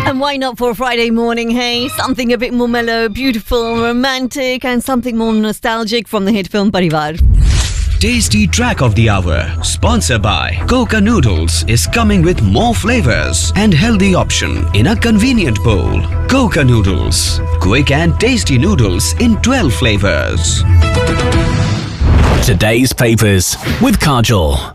And why not for a Friday morning, hey? Something a bit more mellow, beautiful, romantic, and something more nostalgic from the hit film Parivar. Tasty Track of the Hour, sponsored by Coca Noodles, is coming with more flavors and healthy option in a convenient bowl. Coca Noodles, quick and tasty noodles in 12 flavors. Today's papers with Kajol.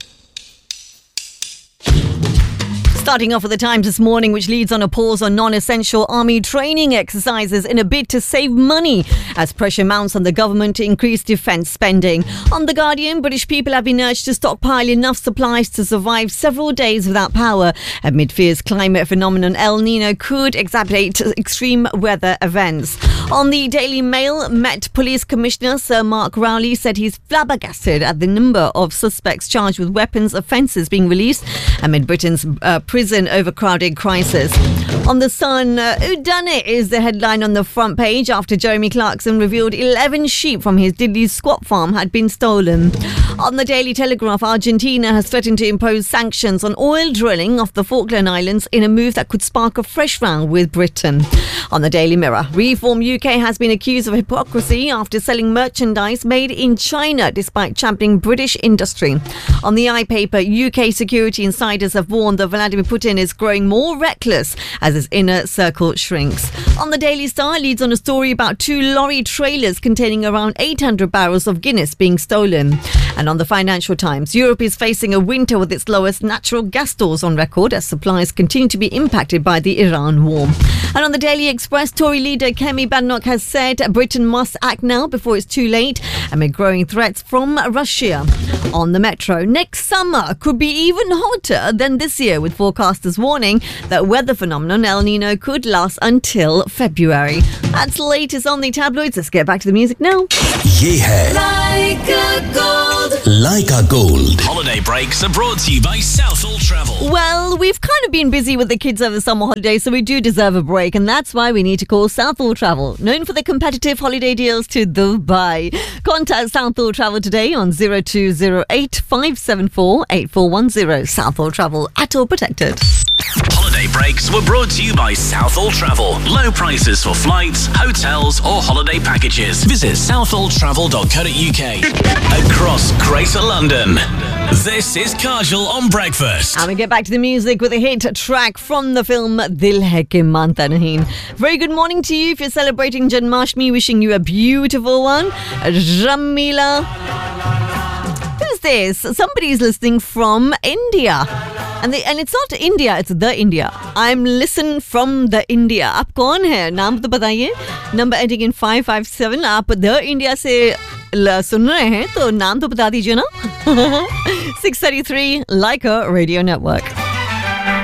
Starting off with the Times this morning, which leads on a pause on non-essential army training exercises in a bid to save money as pressure mounts on the government to increase defence spending. On The Guardian, British people have been urged to stockpile enough supplies to survive several days without power amid fears climate phenomenon El Nino could exacerbate extreme weather events. On the Daily Mail, Met Police Commissioner Sir Mark Rowley said he's flabbergasted at the number of suspects charged with weapons offences being released amid Britain's prison overcrowding crisis. On The Sun, whodunit is the headline on the front page after Jeremy Clarkson revealed 11 sheep from his Diddley squat farm had been stolen. On the Daily Telegraph, Argentina has threatened to impose sanctions on oil drilling off the Falkland Islands in a move that could spark a fresh round with Britain. On the Daily Mirror, Reform UK has been accused of hypocrisy after selling merchandise made in China despite championing British industry. On the iPaper, UK security insiders have warned that Vladimir Putin is growing more reckless as his inner circle shrinks. On the Daily Star, leads on a story about 2 lorry trailers containing around 800 barrels of Guinness being stolen. And on the Financial Times, Europe is facing a winter with its lowest natural gas stores on record as supplies continue to be impacted by the Iran war. And on the Daily Express, Tory leader Kemi Badenoch has said Britain must act now before it's too late amid growing threats from Russia. On the Metro, next summer could be even hotter than this year, with forecasters warning that weather phenomenon El Nino could last until February. That's the latest on the tabloids. Let's get back to the music now. Ye hai Like a gold. Like a Gold. Holiday breaks are brought to you by Southall Travel. Well, we've kind of been busy with the kids over the summer holidays, so we do deserve a break, and that's why we need to call Southall Travel, known for the competitive holiday deals to Dubai. Contact Southall Travel today on 0208 574 8410. Southall Travel, at all protected. Holiday breaks were brought to you by Southall Travel. Low prices for flights, hotels or holiday packages. Visit southalltravel.co.uk. Across Greater London. This is Kajol on Breakfast. And we get back to the music with a hit track from the film Dil Hai Ke Manta Nahin. Very good morning to you if you're celebrating Janmashtami. Wishing you a beautiful one. Ramila. Who's this? Somebody's listening from India. And it's not India, it's the India. I'm listening from the India. आप कौन है? नाम तो बताइए. Number ending in 557. आप the India से सुन रहे हैं तो नाम तो बता दीजिए ना. 6:33 Like a Radio Network.